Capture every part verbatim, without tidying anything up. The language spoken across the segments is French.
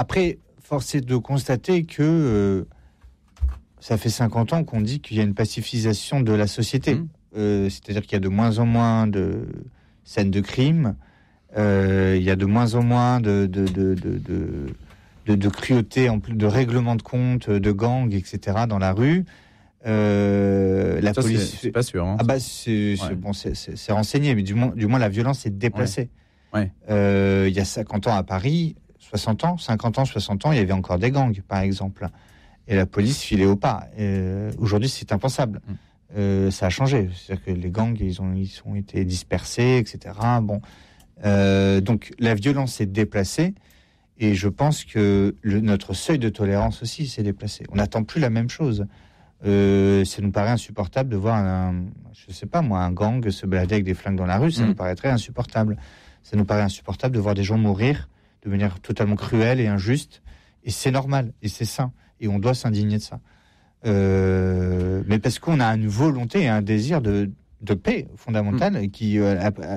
Après, force est de constater que euh, ça fait cinquante ans qu'on dit qu'il y a une pacification de la société. Mmh. Euh, c'est-à-dire qu'il y a de moins en moins de scènes de crime, euh, il y a de moins en moins de, de, de, de, de, de, de cruauté, en plus de règlements de compte, de gangs, et cetera dans la rue. Euh, la ça, police, c'est, c'est pas sûr. Hein, ah bah c'est, c'est, ouais. bon, c'est, c'est, c'est renseigné, mais du moins, du moins la violence est déplacée. Ouais. Ouais. Euh, il y a cinquante ans à Paris, soixante ans, cinquante ans, soixante ans, il y avait encore des gangs, par exemple, et la police filait au pas. Euh, aujourd'hui, c'est impensable. Mm. Euh, ça a changé, c'est-à-dire que les gangs, ils ont, ils ont été dispersés, et cetera. Bon, euh, donc la violence s'est déplacée, et je pense que le, notre seuil de tolérance aussi s'est déplacé. On n'attend plus la même chose. Euh, ça nous paraît insupportable de voir un, je sais pas moi, un gang se balader avec des flingues dans la rue. Ça mmh. nous paraîtrait insupportable. Ça nous paraît insupportable de voir des gens mourir de manière totalement cruelle et injuste. Et c'est normal, et c'est sain, et on doit s'indigner de ça. Euh, mais parce qu'on a une volonté et un désir de, de paix fondamentale mmh. qui, euh,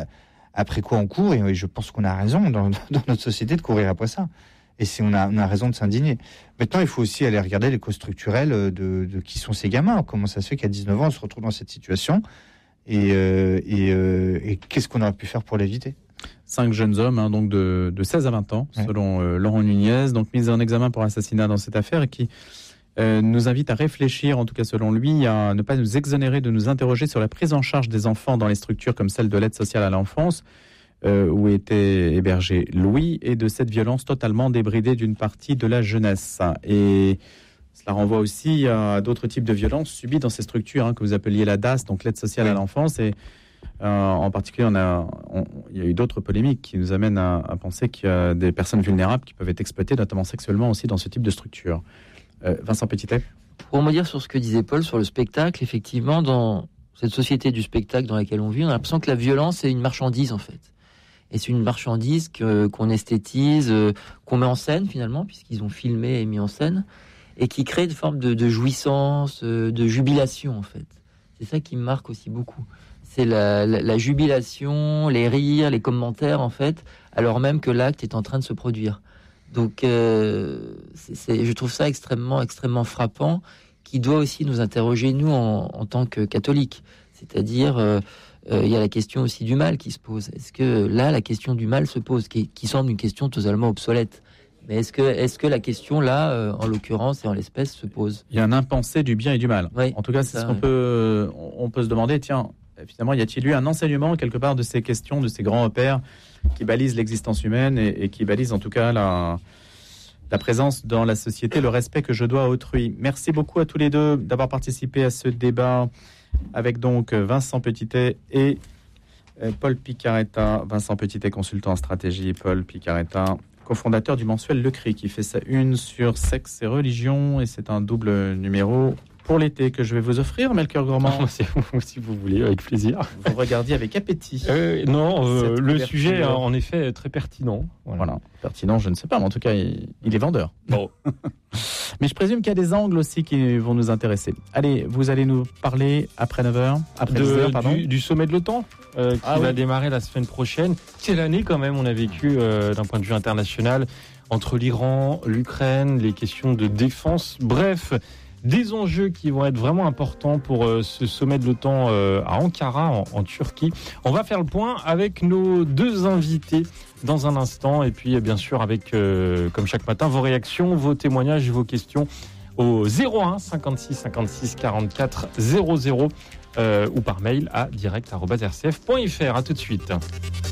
après quoi on court, et je pense qu'on a raison dans, dans notre société de courir après ça. Et c'est, on, a, on a raison de s'indigner. Maintenant, il faut aussi aller regarder les causes structurelles de, de qui sont ces gamins. Comment ça se fait qu'à dix-neuf ans, on se retrouve dans cette situation et, euh, et, euh, et qu'est-ce qu'on aurait pu faire pour l'éviter ? Cinq jeunes hommes, hein, donc de, de seize à vingt ans, ouais. selon euh, Laurent Nunez, donc mis en examen pour assassinat dans cette affaire et qui euh, nous invite à réfléchir, en tout cas selon lui, à ne pas nous exonérer de nous interroger sur la prise en charge des enfants dans les structures comme celle de l'aide sociale à l'enfance, Euh, où était hébergé Louis, et de cette violence totalement débridée d'une partie de la jeunesse. Et cela renvoie aussi à d'autres types de violences subies dans ces structures hein, que vous appeliez la D A S, donc l'aide sociale oui. à l'enfance. Et euh, en particulier, on a, on, il y a eu d'autres polémiques qui nous amènent à, à penser qu'il y a des personnes vulnérables qui peuvent être exploitées, notamment sexuellement aussi, dans ce type de structure. Euh, Vincent Petitet ? Pour rebondir sur ce que disait Paul sur le spectacle, effectivement, dans cette société du spectacle dans laquelle on vit, on a l'impression que la violence est une marchandise, en fait. Et c'est une marchandise que, qu'on esthétise, euh, qu'on met en scène finalement, puisqu'ils ont filmé et mis en scène, et qui crée une forme de, de jouissance, euh, de jubilation en fait. C'est ça qui me marque aussi beaucoup. C'est la, la, la jubilation, les rires, les commentaires en fait, alors même que l'acte est en train de se produire. Donc euh, c'est, c'est, je trouve ça extrêmement, extrêmement frappant, qui doit aussi nous interroger nous en, en tant que catholiques. C'est-à-dire... Euh, Euh, il y a la question aussi du mal qui se pose. Est-ce que là, la question du mal se pose, qui, qui semble une question totalement obsolète. Mais est-ce que, est-ce que la question là, euh, en l'occurrence et en l'espèce, se pose ? Il y a un impensé du bien et du mal. Oui, en tout cas, c'est, c'est ça, ce qu'on oui. peut, on peut se demander. Tiens, finalement, y a-t-il eu un enseignement quelque part de ces questions, de ces grands repères qui balisent l'existence humaine et, et qui balisent en tout cas la, la présence dans la société, le respect que je dois à autrui. Merci beaucoup à tous les deux d'avoir participé à ce débat. Avec donc Vincent Petitet et Paul Picaretta. Vincent Petitet, consultant en stratégie, Paul Picaretta, cofondateur du mensuel Le Cri, qui fait sa une sur sexe et religion. Et c'est un double numéro pour l'été que je vais vous offrir, Melchior Gormand. si, si vous voulez, avec plaisir. Vous regardiez avec appétit. Euh, non, euh, le sujet, euh, en effet, est très pertinent. Voilà. voilà. Pertinent, je ne sais pas, mais en tout cas, il, il est vendeur. Bon. Mais je présume qu'il y a des angles aussi qui vont nous intéresser. Allez, vous allez nous parler après neuf heures, après de, dix heures, pardon. Du, du sommet de l'OTAN, euh, qui ah, va oui. démarrer la semaine prochaine. Quelle année, quand même, on a vécu euh, d'un point de vue international, entre l'Iran, l'Ukraine, les questions de défense. Bref, des enjeux qui vont être vraiment importants pour euh, ce sommet de l'OTAN euh, à Ankara, en, en Turquie. On va faire le point avec nos deux invités dans un instant, et puis bien sûr avec, euh, comme chaque matin, vos réactions, vos témoignages et vos questions au zéro un cinquante-six cinquante-six quarante-quatre zéro zéro euh, ou par mail à direct arobase r c f point f r. À tout de suite.